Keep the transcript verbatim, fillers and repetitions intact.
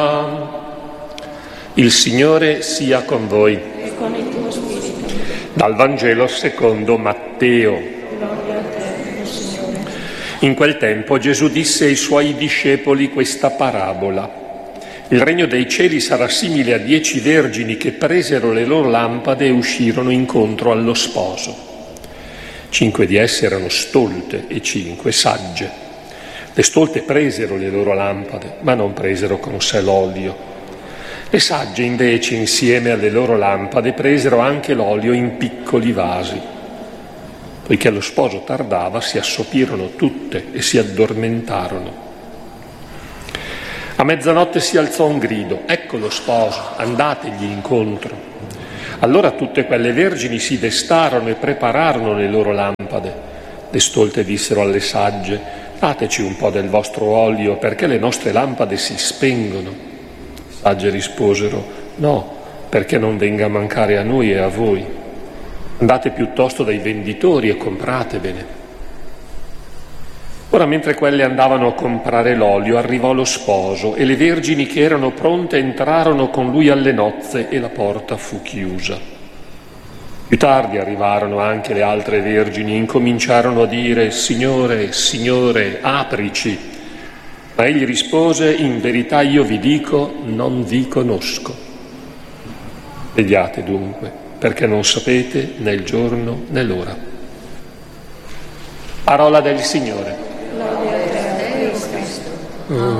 Il Signore sia con voi. E con il tuo spirito. Dal Vangelo secondo Matteo. Gloria a te, Signore. In quel tempo Gesù disse ai suoi discepoli questa parabola. Il regno dei cieli sarà simile a dieci vergini che presero le loro lampade e uscirono incontro allo sposo. Cinque di esse erano stolte e cinque sagge. Le stolte presero le loro lampade, ma non presero con sé l'olio. Le sagge invece, insieme alle loro lampade, presero anche l'olio in piccoli vasi. Poiché lo sposo tardava, si assopirono tutte e si addormentarono. A mezzanotte si alzò un grido: «Ecco lo sposo, andategli incontro». Allora tutte quelle vergini si destarono e prepararono le loro lampade. Le stolte dissero alle sagge: «Dateci un po' del vostro olio, perché le nostre lampade si spengono». Le sagge risposero: «No, perché non venga a mancare a noi e a voi. Andate piuttosto dai venditori e compratevene». Ora, mentre quelle andavano a comprare l'olio, arrivò lo sposo e le vergini che erano pronte entrarono con lui alle nozze e la porta fu chiusa. Più tardi arrivarono anche le altre vergini e incominciarono a dire: «Signore, Signore, aprici». Ma egli rispose: «In verità io vi dico, non vi conosco». Vegliate dunque, perché non sapete né il giorno né l'ora. Parola del Signore. Gloria a te, Cristo. Mm.